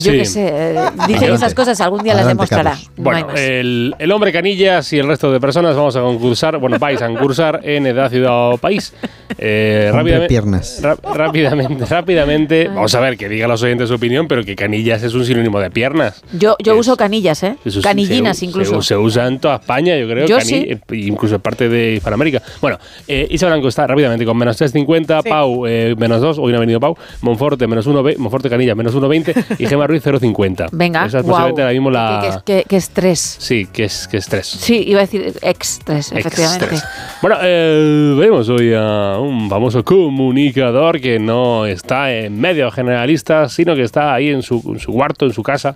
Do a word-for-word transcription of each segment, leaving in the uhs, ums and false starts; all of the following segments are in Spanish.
Yo Sí. qué sé, eh, dice Adelante. esas cosas, algún día las Adelante, demostrará. Carlos. No hay Bueno, más. el, el hombre Canillas y el resto de personas vamos a concursar, bueno, vais a concursar en Edad, Ciudad o País. Eh, Hombre rápidamente, piernas. ra- rápidamente, rápidamente, vamos a ver, que digan los oyentes su opinión, pero que Canillas es un sinónimo de piernas. Yo, yo es- uso canillas, ¿eh? Eso sí, Canillinas se, incluso. Se, se usa en toda España, yo creo, Yo cani- sí. eh, incluso en parte de Hispanoamérica. Bueno, eh, Isa Blanco está rápidamente con menos tres cincuenta, Sí. Pau eh, menos dos, hoy no ha venido Pau, Monforte menos uno, Monforte Canilla menos uno veinte y Gemma Ruiz cero cincuenta. Venga, Esa es guau. posiblemente ahora mismo la... Qué, qué- qué- qué estrés. Sí, que es, que es tres. Sí, iba a decir ex-tres, efectivamente. Extres. Bueno, eh, vemos hoy a un famoso comunicador que no está en medios generalistas, sino que está ahí en su, en su cuarto, en su casa,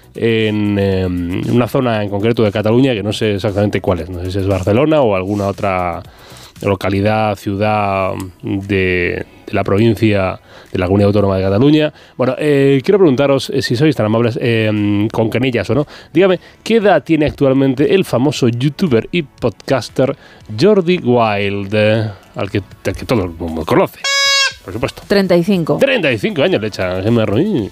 en eh, una zona en concreto de Cataluña, que no sé exactamente cuál es. No sé si es Barcelona o alguna otra localidad, ciudad de, de la provincia de la Comunidad Autónoma de Cataluña. Bueno, eh, quiero preguntaros, eh, si sois tan amables, eh, con canillas o no, dígame, ¿qué edad tiene actualmente el famoso youtuber y podcaster Jordi Wild, eh, al, que, al que todo el mundo conoce, por supuesto? treinta y cinco. treinta y cinco años le echa Gemma Ruiz.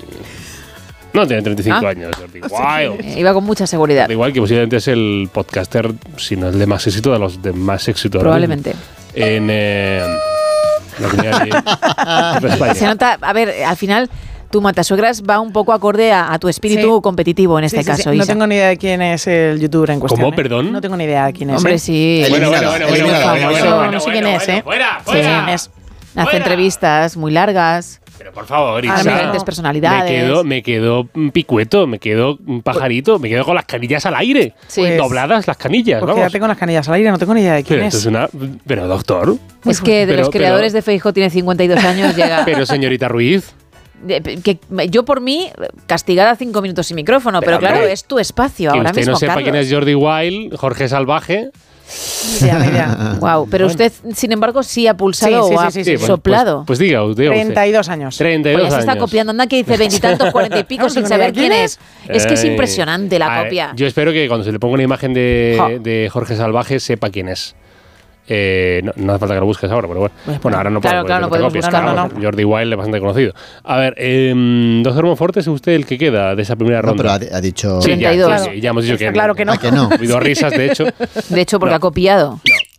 No tiene treinta y cinco Ah. años, Jordi Wild. Eh, Iba con mucha seguridad. Igual que posiblemente es el podcaster, si no el de más éxito, de los de más éxito. ahora Probablemente. mismo. En eh, la comunidad de, de España. Se nota, a ver, al final tu matasuegras va un poco acorde a, a tu espíritu Sí. competitivo en este Sí, sí, sí. caso, No Isa. tengo ni idea de quién es el youtuber en cuestión. ¿Cómo? ¿eh? Perdón. No tengo ni idea de quién es. Hombre, ¿eh? sí. Bueno, bueno, bueno, bueno, bueno, bueno, bueno, no sé quién es, ¿eh? Fuera, Sí, fuera. quién es. Hace Fuera. entrevistas muy largas. Pero por favor, Ah, Isa. diferentes no. personalidades. Me quedo, me quedo un picueto, me quedo un pajarito, me quedo con las canillas al aire. Sí. Pues- Dobladas las canillas, Pues vamos. quédate con las canillas al aire, no tengo ni idea de quién Pero esto es. es una. Pero doctor. Es que de Pero- los creadores pero- de Feijóo tiene cincuenta y dos años, llega. Pero señorita Ruiz. de- que yo por mí, castigada cinco minutos sin micrófono, pero, Pero, claro, hombre, es tu espacio Que ahora usted mismo, no sepa Carlos. quién es Jordi Wild, Jorge Salvaje. Ni idea, ni idea. Wow, pero usted, sin embargo, sí ha pulsado Sí, sí, o ha sí, sí, sí. pues- soplado. Pues, pues diga, usted. treinta y dos años. treinta y dos Oye, se está años. copiando, anda que dice veintitantos, cuarenta y pico No sin tengo ni saber idea quién quién es. Es que es Eh, impresionante a la ver, copia. Yo espero que cuando se le ponga una imagen de, Ja. de Jorge Salvaje sepa quién es. Eh, no, no hace falta que lo busques ahora, pero bueno. Bueno, ahora no Claro, puedo, claro, no porque te podemos copies. buscarlo, Claro, no. Jordi Wild es bastante conocido. A ver, eh, doctor Monforte, ¿es usted el que queda de esa primera No, pero ronda? ha, ha dicho... Sí, ya, treinta y dos. sí, sí, ya hemos dicho que Está claro que no. ¿A que no? Ha habido risas, de hecho. De hecho, porque No. ha copiado.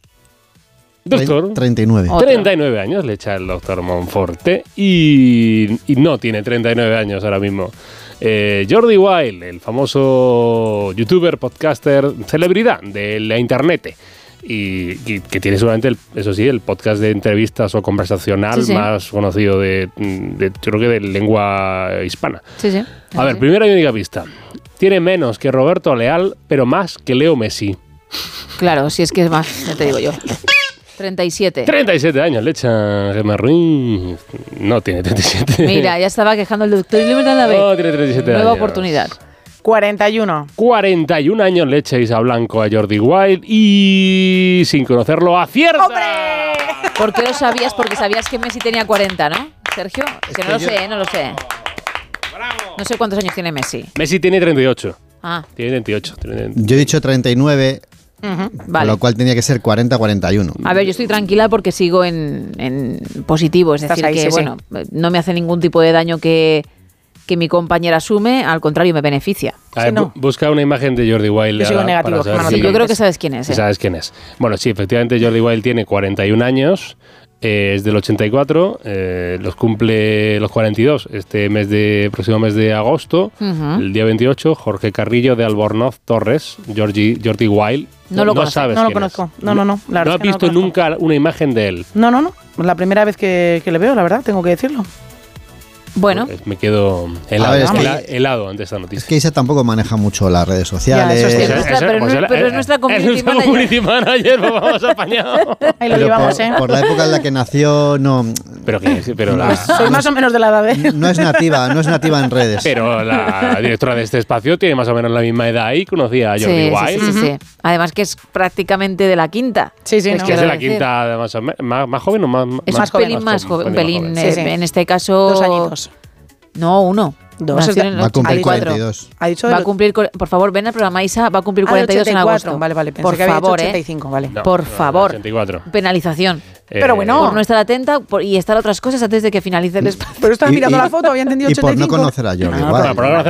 Doctor, treinta y nueve. Otro. treinta y nueve años le echa el doctor Monforte y, y no tiene treinta y nueve años ahora mismo. Eh, Jordi Wild, el famoso youtuber, podcaster, celebridad de la internet. Y, y que tiene seguramente, el- eso sí, el podcast de entrevistas o conversacional Sí, sí. más conocido de, de, yo creo que de lengua hispana. Sí, sí. A ver, Sí. primera y única pista. Tiene menos que Roberto Leal, pero más que Leo Messi. Claro, si es que es más, ya te digo yo. treinta y siete. treinta y siete años le echa Gemma Ruiz. No tiene treinta y siete. Mira, ya estaba quejando el doctor y le hemos dado la vez. No, tiene treinta y siete Nueva años. oportunidad. cuarenta y uno. cuarenta y un años le echa Isa Blanco a Jordi Wild y sin conocerlo acierta. ¿Por qué lo sabías? Porque sabías que Messi tenía cuarenta, ¿no, Sergio? Que no que lo yo- sé, no lo sé. No sé cuántos años tiene Messi. Messi tiene treinta y ocho. Ah, Tiene treinta y ocho. Tiene- Yo he dicho treinta y nueve, con vale. lo cual tenía que ser cuarenta cuarenta y uno. A ver, yo estoy tranquila porque sigo en, en positivo. Es Estás decir, ahí, que sí, sí. bueno, no me hace ningún tipo de daño que, que mi compañera asume, al contrario, me beneficia. A ver, Sí, no. bu- busca una imagen de Jordi Wild. Yo sigo ahora negativo, para saber Gemma, no si- te Yo creo preocupes. que sabes quién es. si ¿eh? sabes quién es. Bueno, sí, efectivamente Jordi Wild tiene cuarenta y un años. eh, es del ochenta y cuatro. eh, los cumple los cuarenta y dos este mes de próximo mes de agosto. Ujú. El día veintiocho, Jorge Carrillo de Albornoz Torres, Jordi, Jordi Wild. No lo conoces. sabes No lo quién es. conozco. No, no, no, la verdad No es has que no lo visto conozco. nunca una imagen de él. No, no, no. Es la primera vez que, que le veo, la verdad, tengo que decirlo. Bueno, Pues me quedo helado, A ver, es que- hela- helado ante esta noticia. Es que Isa tampoco maneja mucho las redes sociales. Ya, eso sí. Es nuestra- pero no- él- pero es él- nuestra él community es nuestra manager. community manager, pues vamos apañado. Ahí lo Pero llevamos, por, ¿eh? por la época en la que nació, no, Pero que pero la, Soy más o menos de la edad de... no es nativa, no es nativa en redes. pero la directora de este espacio tiene más o menos la misma edad y conocía a sí, Jordi sí, Wild. sí, sí, sí. Además que es prácticamente de la quinta. Sí, sí, Es no. Que es de la Quiero decir, quinta más, o me- más, más joven o más, Es Más un joven, pelín más más joven, un joven, pelín. más joven. eh, Sí, sí. En este caso. Dos añitos. No, uno. Dos. Nació Es de- en el Va a cumplir ochenta y cuatro. cuarenta y dos. Ha dicho Va a del- cumplir, cu- por favor, ven al programa Isa, va a cumplir Ah, cuarenta y dos en ochenta y cuatro. agosto. Vale, vale, pensé por que había favor, dicho ¿eh? ochenta y cinco, vale. No, por no, favor. ochenta y cuatro. Penalización. Pero bueno. Por no estar atenta por- y estar otras cosas antes de que finalice el espacio. Pero estaba Y- mirando y- la foto, había entendido Y por ochenta y no cinco. conocer a Jordi Ah, Wild. Bueno, por ahora